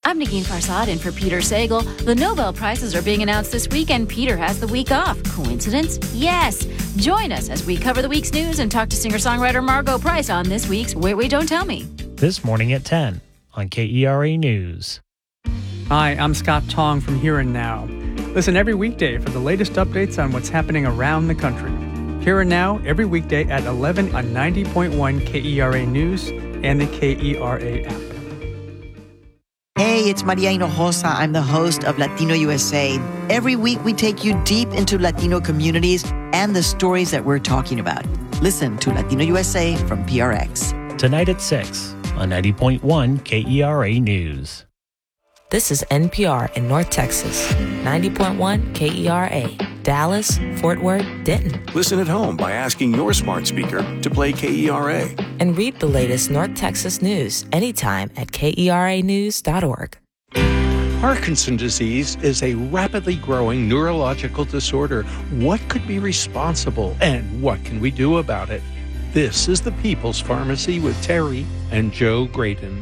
I'm Negin Farsad in for Peter Sagal. The Nobel Prizes are being announced this week, and Peter has the week off. Coincidence? Yes. Join us as we cover the week's news and talk to singer-songwriter Margo Price on this week's Wait, Wait, Don't Tell Me. This morning at 10 on KERA News. Hi, I'm Scott Tong from Here and Now. Listen every weekday for the latest updates on what's happening around the country. Here and Now every weekday at 11 on 90.1 KERA News and the KERA app. Hey, it's Maria Hinojosa. I'm the host of Latino USA. Every week we take you deep into Latino communities and the stories that we're talking about. Listen to Latino USA from PRX. Tonight at 6 on 90.1 KERA News. This is NPR in North Texas, 90.1 KERA, Dallas, Fort Worth, Denton. Listen at home by asking your smart speaker to play KERA. And read the latest North Texas news anytime at KERAnews.org. Parkinson's disease is a rapidly growing neurological disorder. What could be responsible and what can we do about it? This is the People's Pharmacy with Terry and Joe Graydon.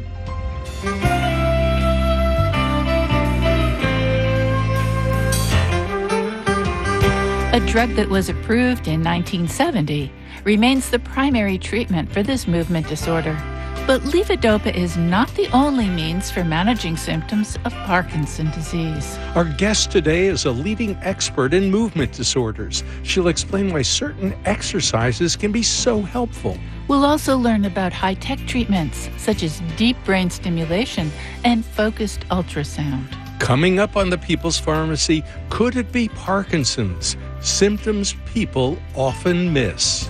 A drug that was approved in 1970 remains the primary treatment for this movement disorder. But levodopa is not the only means for managing symptoms of Parkinson's disease. Our guest today is a leading expert in movement disorders. She'll explain why certain exercises can be so helpful. We'll also learn about high-tech treatments such as deep brain stimulation and focused ultrasound. Coming up on the People's Pharmacy, could it be Parkinson's? Symptoms people often miss.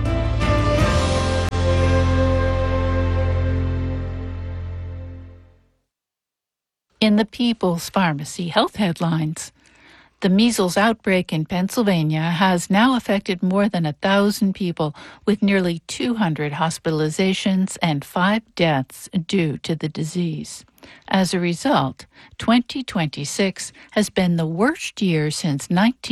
In the People's Pharmacy Health Headlines, the measles outbreak in Pennsylvania has now affected more than 1,000 people, with nearly 200 hospitalizations and 5 deaths due to the disease. As a result, 2026 has been the worst year since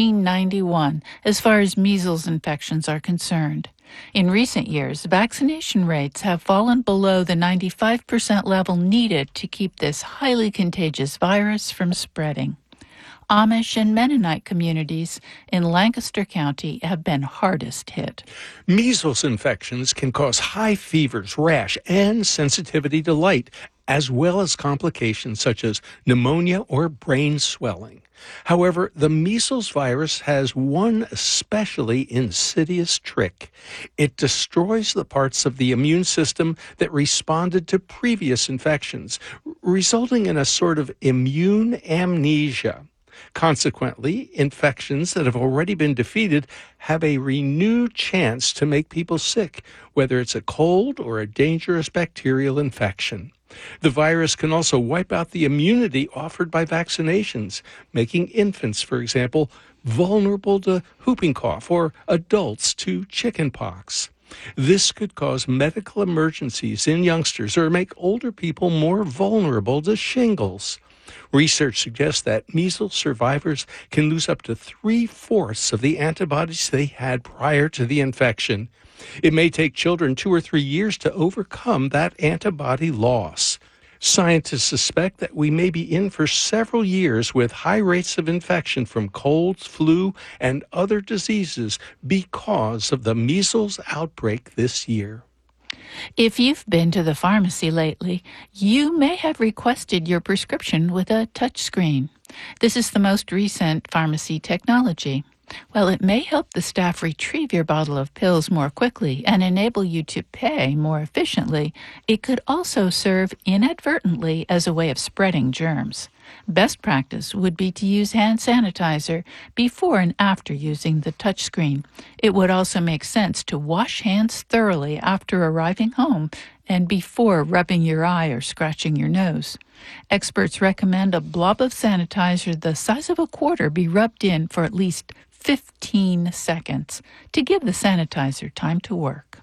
1991 as far as measles infections are concerned. In recent years, vaccination rates have fallen below the 95% level needed to keep this highly contagious virus from spreading. Amish and Mennonite communities in Lancaster County have been hardest hit. Measles infections can cause high fevers, rash, and sensitivity to light, as well as complications such as pneumonia or brain swelling. However, the measles virus has one especially insidious trick. It destroys the parts of the immune system that responded to previous infections, resulting in a sort of immune amnesia. Consequently, infections that have already been defeated have a renewed chance to make people sick, whether it's a cold or a dangerous bacterial infection. The virus can also wipe out the immunity offered by vaccinations, making infants, for example, vulnerable to whooping cough or adults to chickenpox. This could cause medical emergencies in youngsters or make older people more vulnerable to shingles. Research suggests that measles survivors can lose up to 3/4 of the antibodies they had prior to the infection. It may take children 2 or 3 years to overcome that antibody loss. Scientists suspect that we may be in for several years with high rates of infection from colds, flu, and other diseases because of the measles outbreak this year. If you've been to the pharmacy lately, you may have requested your prescription with a touchscreen. This is the most recent pharmacy technology. While it may help the staff retrieve your bottle of pills more quickly and enable you to pay more efficiently, it could also serve inadvertently as a way of spreading germs. Best practice would be to use hand sanitizer before and after using the touchscreen. It would also make sense to wash hands thoroughly after arriving home and before rubbing your eye or scratching your nose. Experts recommend a blob of sanitizer the size of a quarter be rubbed in for at least 15 seconds to give the sanitizer time to work.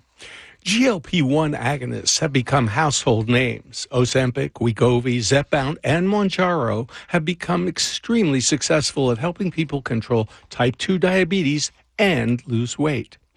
GLP-1 agonists have become household names. Ozempic, Wegovy, Zepbound, and Mounjaro have become extremely successful at helping people control type 2 diabetes and lose weight.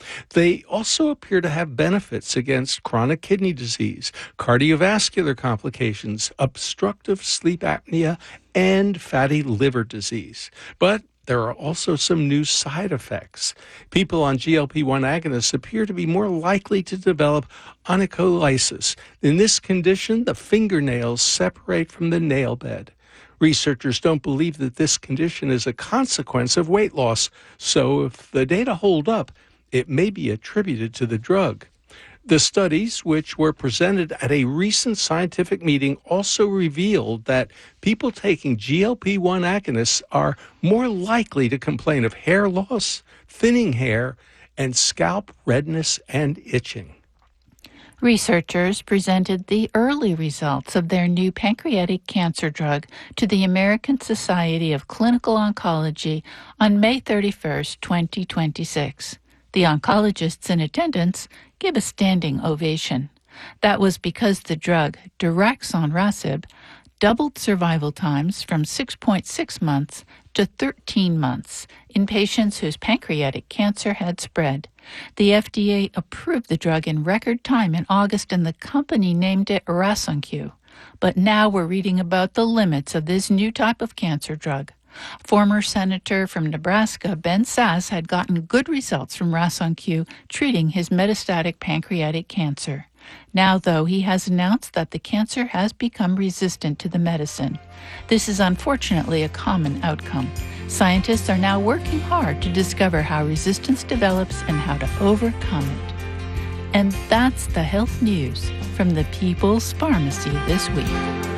They also appear to have benefits against chronic kidney disease, cardiovascular complications, obstructive sleep apnea, and fatty liver disease. But there are also some new side effects. People on GLP-1 agonists appear to be more likely to develop onycholysis. In this condition, the fingernails separate from the nail bed. Researchers don't believe that this condition is a consequence of weight loss, so if the data hold up, it may be attributed to the drug. The studies, which were presented at a recent scientific meeting, also revealed that people taking GLP-1 agonists are more likely to complain of hair loss, thinning hair, and scalp redness and itching. Researchers presented the early results of their new pancreatic cancer drug to the American Society of Clinical Oncology on May 31, 2026. The oncologists in attendance gave a standing ovation. That was because the drug, daraxonrasib, doubled survival times from 6.6 months to 13 months in patients whose pancreatic cancer had spread. The FDA approved the drug in record time in August, and the company named it Rasonq. But now we're reading about the limits of this new type of cancer drug. Former Senator from Nebraska, Ben Sasse, had gotten good results from Rasonq treating his metastatic pancreatic cancer. Now, though, he has announced that the cancer has become resistant to the medicine. This is unfortunately a common outcome. Scientists are now working hard to discover how resistance develops and how to overcome it. And that's the health news from the People's Pharmacy this week.